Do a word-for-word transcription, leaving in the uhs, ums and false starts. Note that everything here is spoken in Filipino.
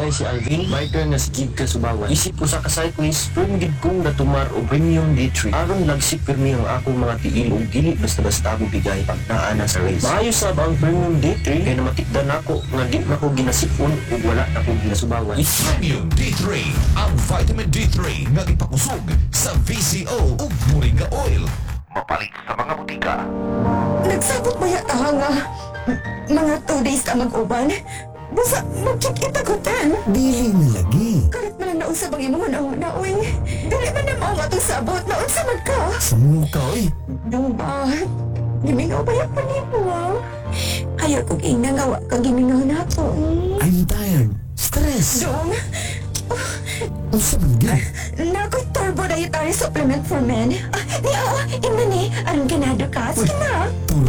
balay si Alvin, biker nga si Kid Kasubawan. Isip ko sa ka-cyclist, kung gid kong natumar o premium D three. Aron lagsik pirmi ang akong mga tiil o dili basta-basta mo bigay pag naana sa race. Maayo sab ang premium D three kay namatikdan nako nga di na ko ginasipon o wala na ko ginasubawan. Premium D three, ang vitamin D three nga ipakusog sa V C O ug Moringa Oil. Mapalit sa mga butika. Nagsabot mo yata nga mga two days ka mag-uban. Basta magkikita-kutan. Dili na lagi. Karat man ang naunsa bang imo na naoy. Dili man na mao matong sabot. Naunsa man ka. Sumuno ka oy. Dong ba? Gimingaw ba yung panimo ah? Ayaw kong inangawa kang gimingaw na ako. I'm tired. Stress. Dong, Ang saman gid. nako'y turbo dietary supplement for men. Ah, di ah, ina ni, anong ganado ka? Sige na.